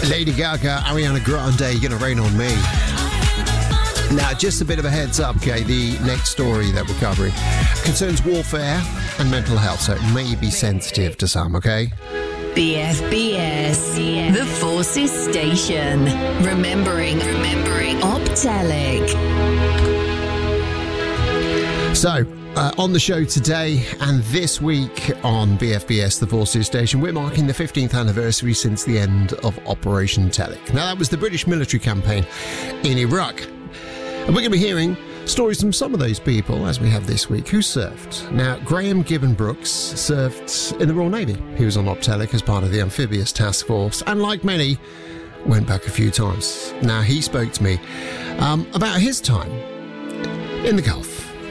Lady Gaga, Ariana Grande, Gonna Rain on Me. Now, just a bit of a heads up, okay, the next story that we're covering concerns warfare and mental health, so it may be sensitive to some, okay? BFBS, the Forces Station. Remembering Optelic. So, on the show today and this week on BFBS, the Forces Station, we're marking the 15th anniversary since the end of Operation Telic. Now, that was the British military campaign in Iraq. And we're going to be hearing stories from some of those people, as we have this week, who served. Now, Graham Gibbon Brooks served in the Royal Navy. He was on Optelic as part of the Amphibious Task Force, and like many, went back a few times. Now, he spoke to me about his time in the Gulf.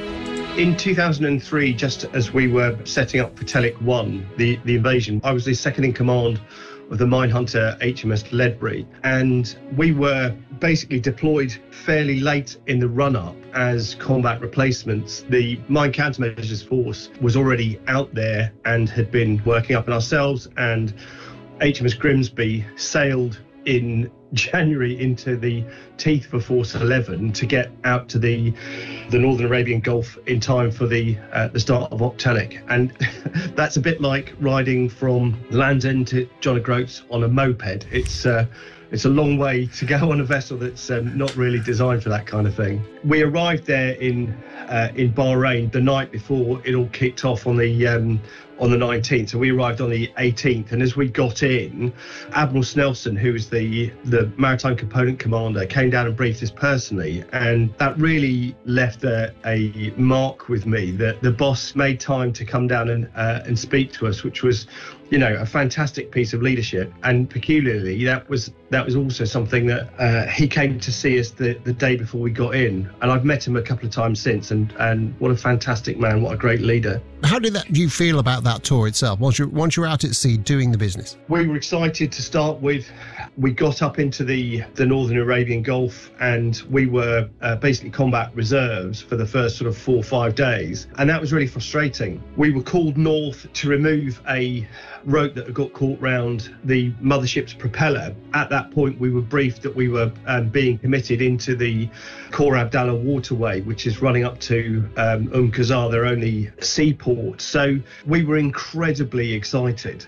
In 2003, just as we were setting up for Telic 1, the invasion, I was the second in command of the minehunter HMS Ledbury, and we were basically deployed fairly late in the run-up as combat replacements. The Mine Countermeasures Force was already out there and had been working up on ourselves, and HMS Grimsby sailed in January into the teeth for Force 11 to get out to the Northern Arabian Gulf in time for the start of Optelic. And that's a bit like riding from Land's End to John O'Groats on a moped. It's a long way to go on a vessel that's not really designed for that kind of thing. We arrived there in Bahrain the night before it all kicked off on the 19th. So we arrived on the 18th, and as we got in, Admiral Snelson, who was the Maritime Component Commander, came down and briefed us personally, and that really left a mark with me. That the boss made time to come down and speak to us, which was, you know, a fantastic piece of leadership. And peculiarly, that was also something that he came to see us the day before we got in, and I've met him a couple of times since, and what a fantastic man, what a great leader. How did you feel about that tour itself, once you're out at sea doing the business? We were excited to start with. We got up into the Northern Arabian Gulf, and we were basically combat reserves for the first sort of 4 or 5 days, and that was really frustrating. We were called north to remove a rope that had got caught round the mothership's propeller. At that point, we were briefed that we were being committed into the Khor Abdallah waterway, which is running up to Qasar, their only seaport. So we were incredibly excited.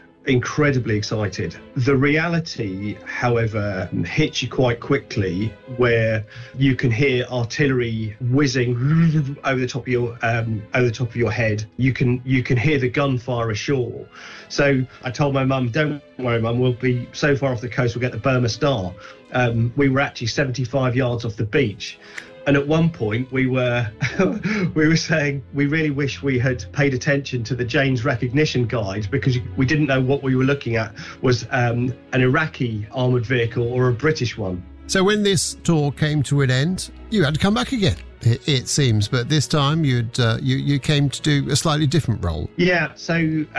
The reality, however, hits you quite quickly, where you can hear artillery whizzing over the top of your head. You can hear the gunfire ashore. So I told my mum, "Don't worry, Mum, we'll be so far off the coast, we'll get the Burma Star." We were actually 75 yards off the beach. And at one point we were saying we really wish we had paid attention to the Jane's recognition guide, because we didn't know what we were looking at was an Iraqi armoured vehicle or a British one. So when this tour came to an end, you had to come back again, it seems, but this time you came to do a slightly different role. Yeah, so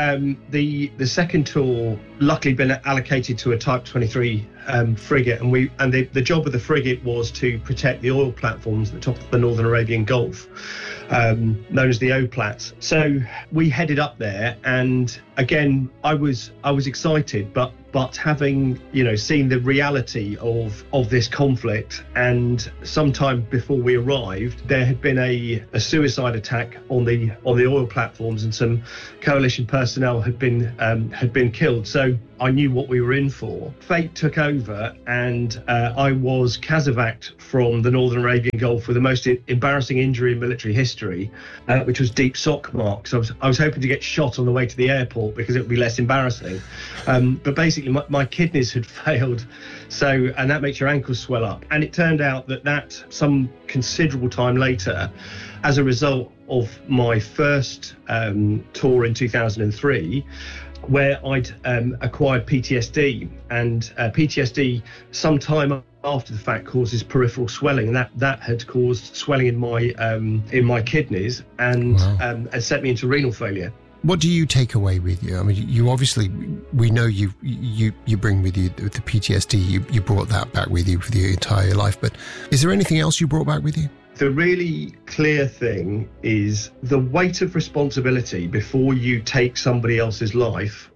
the second tour luckily been allocated to a Type 23 frigate, and the job of the frigate was to protect the oil platforms at the top of the Northern Arabian Gulf, known as the OPLATs. So we headed up there, and again I was excited, but having seen the reality of this conflict, and sometime before we arrived there had been a suicide attack on the oil platforms, and some coalition personnel had been killed. So I knew what we were in for. Fate took over, and I was CASEVAC'd from the Northern Arabian Gulf with the most embarrassing injury in military history, which was deep sock marks. I was hoping to get shot on the way to the airport because it would be less embarrassing. But basically my kidneys had failed, and that makes your ankles swell up. And it turned out that some considerable time later, as a result of my first tour in 2003, where I'd acquired PTSD, and PTSD sometime after the fact causes peripheral swelling, and that had caused swelling in my kidneys, and Wow. And sent me into renal failure. What do you take away with you? I mean, you obviously, we know you bring with you the PTSD. You brought that back with you for your entire life. But is there anything else you brought back with you? The really clear thing is the weight of responsibility before you take somebody else's life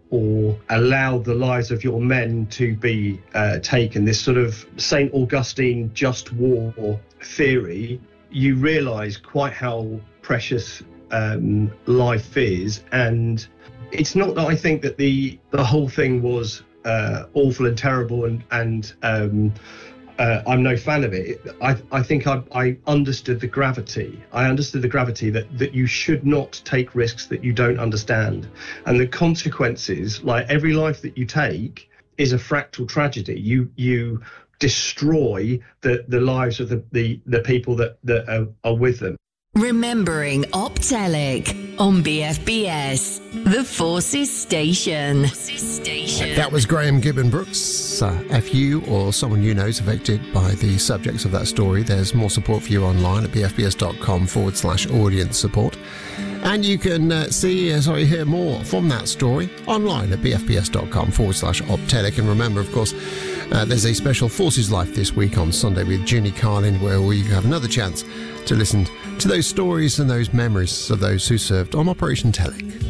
or allow the lives of your men to be taken, this sort of St. Augustine just war theory, you realise quite how precious life is. And it's not that I think that the whole thing was awful and terrible and I'm no fan of it. I think I understood the gravity. I understood the gravity that you should not take risks that you don't understand. And the consequences, like every life that you take, is a fractal tragedy. You destroy the lives of the people that are with them. Remembering Optelic on BFBS, the Forces Station. That was Graham Gibbon Brooks. If you or someone you know is affected by the subjects of that story, there's more support for you online at bfbs.com/audience support. And you can hear more from that story online at bfbs.com/Optelic. And remember, of course, there's a special Forces Life this week on Sunday with Ginny Carlin, where we have another chance to listen to those stories and those memories of those who served on Operation Telic.